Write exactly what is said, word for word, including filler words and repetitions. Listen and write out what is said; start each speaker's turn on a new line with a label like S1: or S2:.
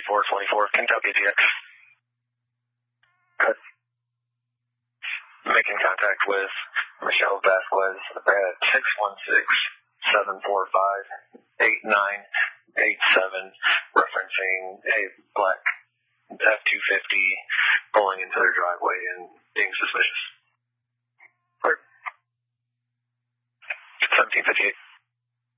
S1: four twenty-four, Kentucky D X.
S2: Good.
S1: Making contact with Michelle Vasquez at six one six, seven four five, eight nine eight seven, referencing a black F two fifty pulling into their driveway and being suspicious.
S2: Clear.
S1: seventeen fifty-eight.